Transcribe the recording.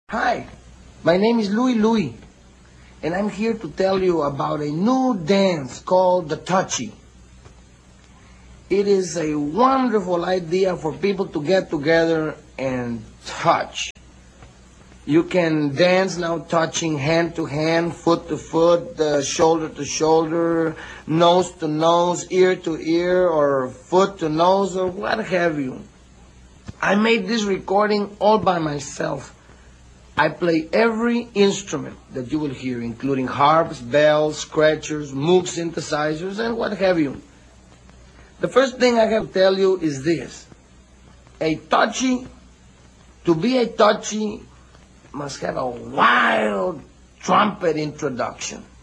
Hi, my name is Louie, and I'm here to tell you about a new dance called the touchy. It is a wonderful idea for people to get together and touch. You can dance now touching hand to hand, foot to foot, shoulder to shoulder, nose to nose, ear to ear, or foot to nose, or what have you. I made this recording all by myself. I play every instrument that you will hear, including harps, bells, scratchers, Moog synthesizers, and what have you. The first thing I have to tell you is this. To be a touchy, must have a wild trumpet introduction.